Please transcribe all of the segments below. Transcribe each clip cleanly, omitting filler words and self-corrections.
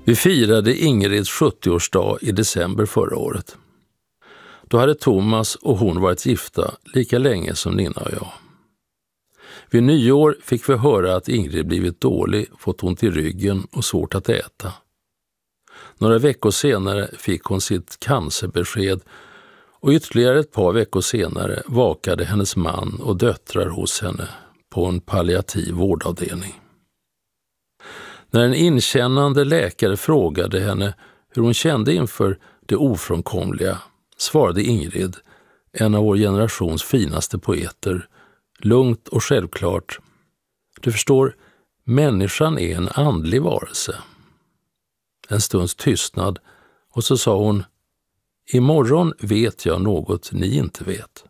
Vi firade Ingrids 70-årsdag i december förra året. Då hade Thomas och hon varit gifta lika länge som Nina och jag. Vid nyår fick vi höra att Ingrid blivit dålig, fått ont i ryggen och svårt att äta. Några veckor senare fick hon sitt cancerbesked och ytterligare ett par veckor senare vakade hennes man och döttrar hos henne på en palliativ vårdavdelning. När en inkännande läkare frågade henne hur hon kände inför det ofrånkomliga svarade Ingrid, en av vår generations finaste poeter, lugnt och självklart: du förstår, människan är en andlig varelse. En stunds tystnad och så sa hon: imorgon vet jag något ni inte vet.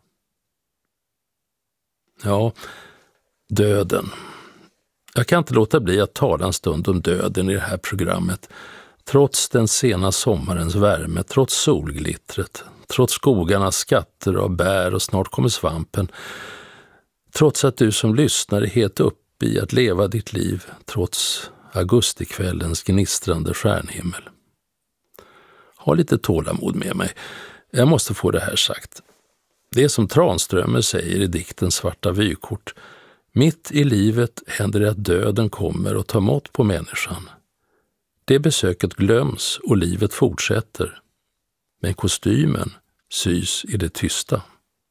Ja, döden. Jag kan inte låta bli att tala en stund om döden i det här programmet. Trots den sena sommarens värme, trots solglittret, trots skogarnas skatter av bär och snart kommer svampen. Trots att du som lyssnar är helt uppe i att leva ditt liv, trots augustikvällens gnistrande stjärnhimmel. Ha lite tålamod med mig. Jag måste få det här sagt. Det är som Tranströmer säger i dikten Svarta vykort. Mitt i livet händer det att döden kommer och tar mått på människan. Det besöket glöms och livet fortsätter. Men kostymen sys i det tysta.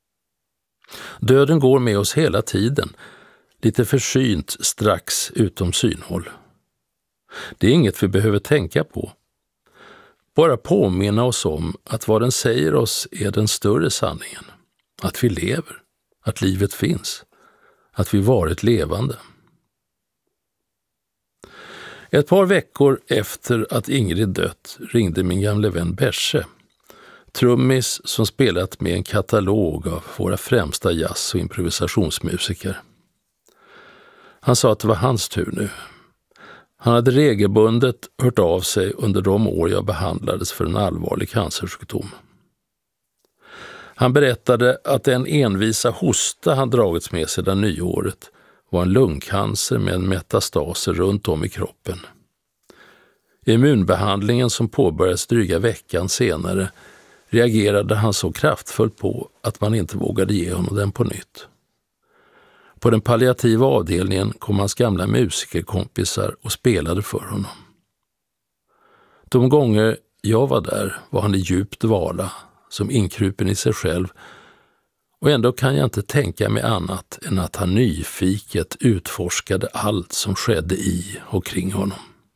Döden går med oss hela tiden, lite försynt strax utom synhåll. Det är inget vi behöver tänka på. Bara påminna oss om att vad den säger oss är den större sanningen. Att vi lever, att livet finns, att vi varit levande. Ett par veckor efter att Ingrid dött ringde min gamle vän Besche, trummis som spelat med en katalog av våra främsta jazz- och improvisationsmusiker. Han sa att det var hans tur nu. Han hade regelbundet hört av sig under de år jag behandlades för en allvarlig cancersjukdom. Han berättade att den envisa hosta han dragits med sedan nyåret var en lungcancer med en metastaser runt om i kroppen. Immunbehandlingen som påbörjades dryga veckan senare reagerade han så kraftfullt på att man inte vågade ge honom den på nytt. På den palliativa avdelningen kom hans gamla musikerkompisar och spelade för honom. De gånger jag var där var han i djup dvala, som inkrupen i sig själv, och ändå kan jag inte tänka mig annat än att han nyfiket utforskade allt som skedde i och kring honom.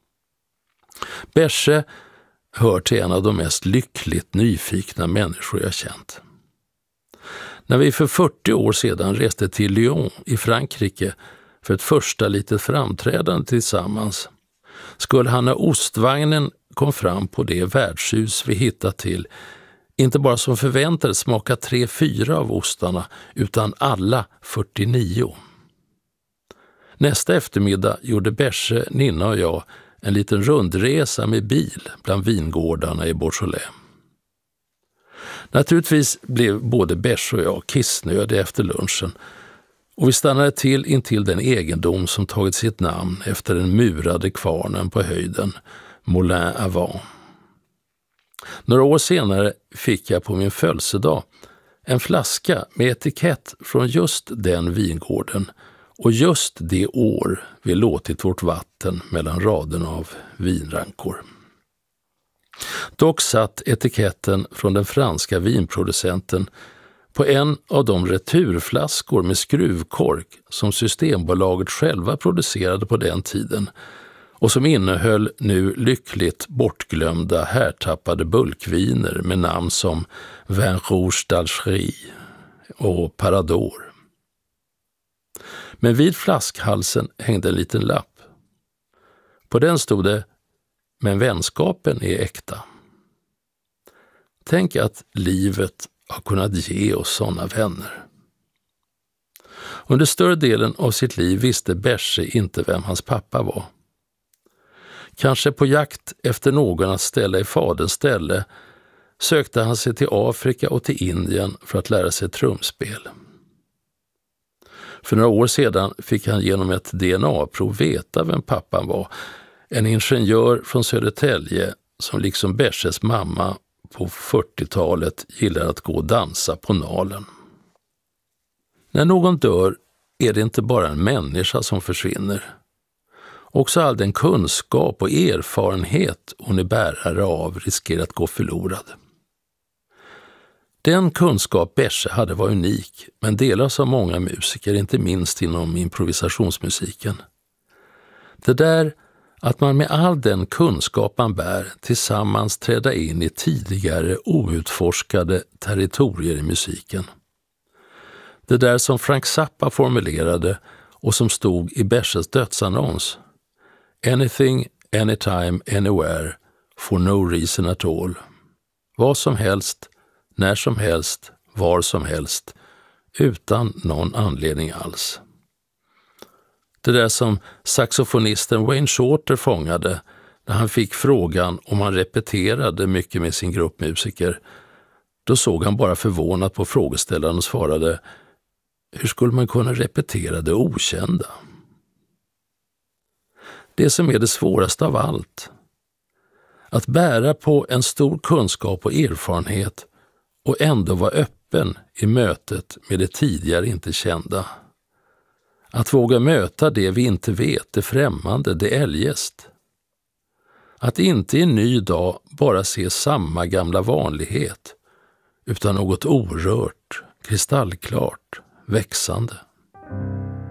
Besche hör till en av de mest lyckligt nyfikna människor jag känt. När vi för 40 år sedan reste till Lyon i Frankrike för ett första litet framträdande tillsammans, skulle han när ostvagnen kom fram på det värdshus vi hittat till inte bara som förväntades smaka 3-4 av ostarna utan alla 49. Nästa eftermiddag gjorde Besche, Nina och jag en liten rundresa med bil bland vingårdarna i Beaujolais. Naturligtvis blev både Besche och jag kissnödiga efter lunchen och vi stannade till intill den egendom som tagit sitt namn efter den murade kvarnen på höjden, Moulin à Vent. Några år senare fick jag på min födelsedag en flaska med etikett från just den vingården och just det år vi låtit vårt vatten mellan raden av vinrankor. Dock satt etiketten från den franska vinproducenten på en av de returflaskor med skruvkork som Systembolaget själva producerade på den tiden och som innehöll nu lyckligt bortglömda härtappade bulkviner med namn som Vin Rouge d'Algérie och Parador. Men vid flaskhalsen hängde en liten lapp. På den stod det: men vänskapen är äkta. Tänk att livet har kunnat ge oss sådana vänner. Under större delen av sitt liv visste Besche inte vem hans pappa var. Kanske på jakt efter någon att ställa i faderns ställe sökte han sig till Afrika och till Indien för att lära sig trumspel. För några år sedan fick han genom ett DNA-prov veta vem pappan var, En ingenjör från Södertälje som liksom Besches mamma på 40-talet gillar att gå och dansa på Nalen. När någon dör är det inte bara en människa som försvinner. Också all den kunskap och erfarenhet hon är bärare av riskerar att gå förlorad. Den kunskap Besche hade var unik, men delas av många musiker, inte minst inom improvisationsmusiken. Det där att man med all den kunskap man bär tillsammans träda in i tidigare outforskade territorier i musiken. Det där som Frank Zappa formulerade och som stod i Besches dödsannons. Anything, anytime, anywhere, for no reason at all. Vad som helst, när som helst, var som helst, utan någon anledning alls. Det där som saxofonisten Wayne Shorter fångade när han fick frågan om han repeterade mycket med sin grupp musiker. Då såg han bara förvånat på frågeställaren och svarade: hur skulle man kunna repetera det okända? Det som är det svåraste av allt. Att bära på en stor kunskap och erfarenhet och ändå vara öppen i mötet med det tidigare inte kända. Att våga möta det vi inte vet, det främmande, det eljest. Att inte i en ny dag bara se samma gamla vanlighet, utan något orört, kristallklart, växande.